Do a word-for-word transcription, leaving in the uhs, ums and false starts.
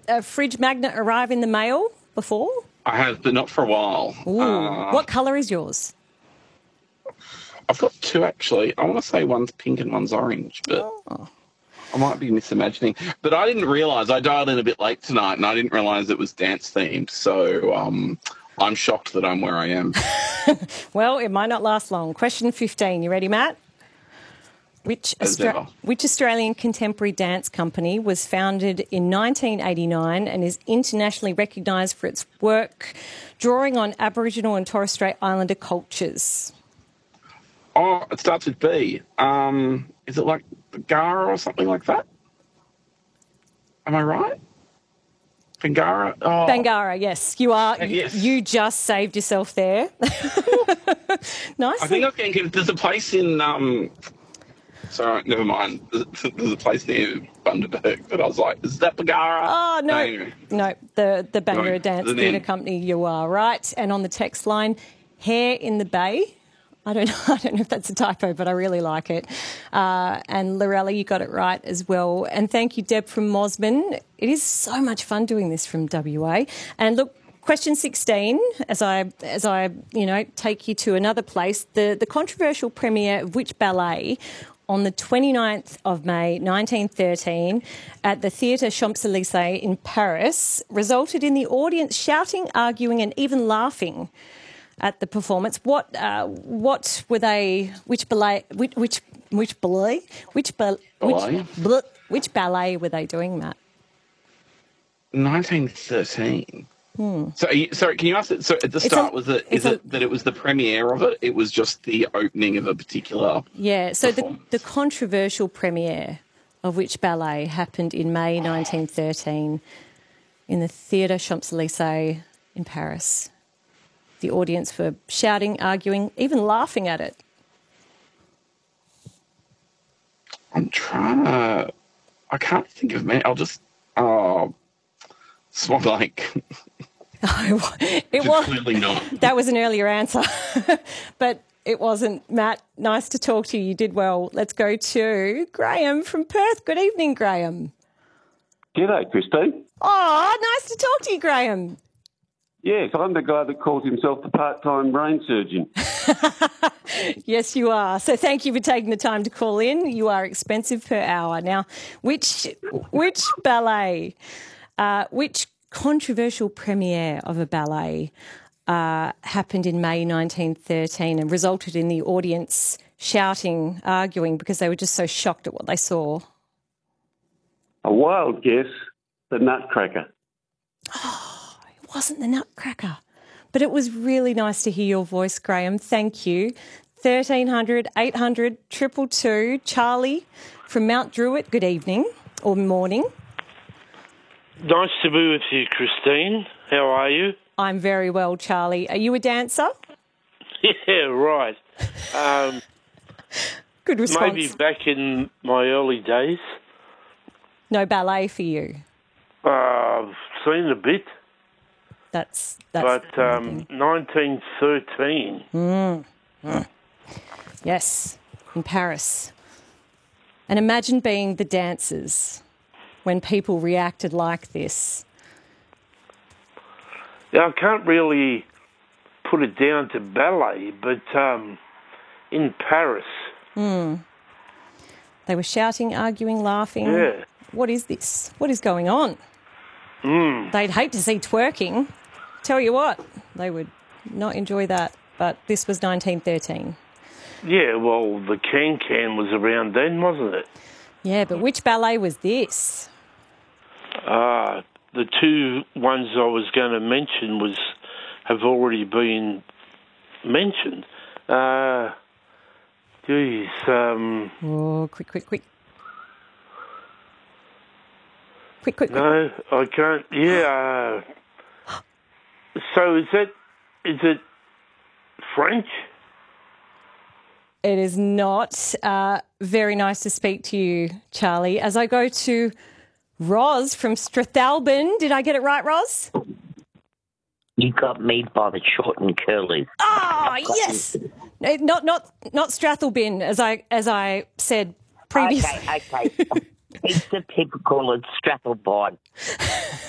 a fridge magnet arrive in the mail before? I have, but not for a while. Ooh. Uh, What colour is yours? I've got two, actually. I want to say one's pink and one's orange, but Oh. I might be misimagining. But I didn't realise, I dialed in a bit late tonight, and I didn't realise it was dance-themed, so um, I'm shocked that I'm where I am. Well, it might not last long. Question fifteen. You ready, Matt? Which, Austra- which Australian contemporary dance company was founded in nineteen eighty-nine and is internationally recognised for its work drawing on Aboriginal and Torres Strait Islander cultures? Oh, it starts with B. Um, is it like Bangara or something like that? Am I right? Bangara? Oh. Bangara, yes. You are. Uh, yes. You just saved yourself there. Nice. I think I can get... There's a place in... Um, sorry, never mind. There's, there's a place near Bundaberg, but I was like, is that Bangara? Oh, no. No, anyway. No, the, the Bangara No, Dance the Theatre name. Company, you are right. And on the text line, Hair in the Bay. I don't know, I don't know if that's a typo, but I really like it. Uh, and Lorella, you got it right as well. And thank you, Deb from Mosman. It is so much fun doing this from W A. And look, question sixteen, as I as I you know take you to another place, the the controversial premiere of which ballet on the twenty-ninth of May nineteen thirteen at the Theatre Champs-Élysées in Paris resulted in the audience shouting, arguing, and even laughing at the performance. What uh, what were they? Which ballet? Which which which ballet? Which ba- Ballet? which bl- which ballet were they doing, Matt? nineteen thirteen. Hmm. So, are you, sorry, can you ask it? So, at the It's start, a- was it? it's Is a- it that it was the premiere of it? It was just the opening of a particular. Yeah. So the performance? the controversial premiere of which ballet happened in May nineteen thirteen in the Theatre Champs-Élysées in Paris. The audience were shouting, arguing, even laughing at it. I'm trying to. I can't think of many. I'll just. Oh, Swan Lake. It was Clearly not. That was an earlier answer, but it wasn't. Matt, nice to talk to you. You did well. Let's go to Graham from Perth. Good evening, Graham. G'day, Christine. Oh, nice to talk to you, Graham. Yes, I'm the guy that calls himself the part-time brain surgeon. Yes, you are. So thank you for taking the time to call in. You are expensive per hour. Now, which which ballet, uh, which controversial premiere of a ballet uh, happened in May nineteen thirteen and resulted in the audience shouting, arguing because they were just so shocked at what they saw? A wild guess, the Nutcracker. It wasn't the Nutcracker, but it was really nice to hear your voice, Graham. Thank you. thirteen hundred, eight hundred, two two two. Charlie from Mount Druitt, good evening or morning. Nice to be with you, Christine. How are you? I'm very well, Charlie. Are you a dancer? Yeah, right. Um, Good response. maybe back in my early days. No ballet for you. Uh, I've seen a bit, That's that's. but the um, thing. nineteen thirteen. Yes, in Paris. And imagine being the dancers when people reacted like this. Yeah, I can't really put it down to ballet, but um, in Paris. They were shouting, arguing, laughing. Yeah. What is this? What is going on? They'd hate to see twerking. Tell you what, they would not enjoy that. But this was nineteen thirteen. Yeah, well, the can-can was around then, wasn't it? Yeah, but which ballet was this? Uh, the two ones I was going to mention was have already been mentioned. Uh, geez, um, Oh, quick, quick, quick. Quick, quick, quick. no, I can't. Yeah. Uh, so is it is it French? It is not. Uh, very nice to speak to you, Charlie. As I go to Roz from Strathalbyn. Did I get it right, Roz? You got me by the short and curly. Oh, yes. No, Not not not Strathalbyn, as I as I said previously. Okay, okay. Heaps of people call it Strathalbyn.